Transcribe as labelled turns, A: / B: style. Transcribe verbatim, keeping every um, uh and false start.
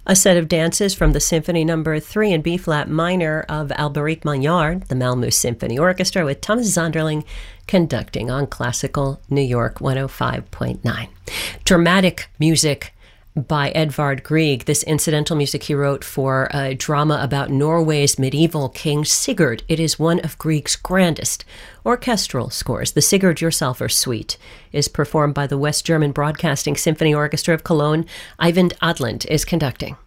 A: A set of dances from the Symphony Number three in B-flat minor of Alberic Maillard, the Malmö Symphony Orchestra, with Thomas Zonderling conducting on Classical New York one oh five point nine. Dramatic music by Edvard Grieg. This incidental music he wrote for a drama about Norway's medieval king Sigurd. It is one of Grieg's grandest orchestral scores. The Sigurd-Jursalfur Suite is performed by the West German Broadcasting Symphony Orchestra of Cologne. Eivind Adland is conducting.